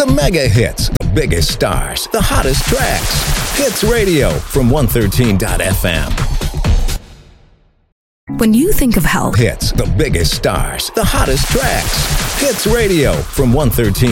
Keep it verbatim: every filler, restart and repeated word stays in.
The mega hits, the biggest stars, the hottest tracks. Hits Radio from one thirteen dot f m. When you think of health, hits, the biggest stars, the hottest tracks. Hits Radio from one thirteen